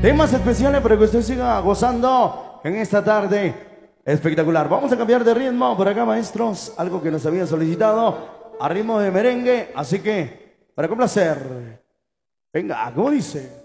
Temas especiales para que usted siga gozando en esta tarde espectacular. Vamos a cambiar de ritmo por acá, maestros. Algo que nos habían solicitado a ritmo de merengue. Así que, para complacer. Venga, ¿cómo dice?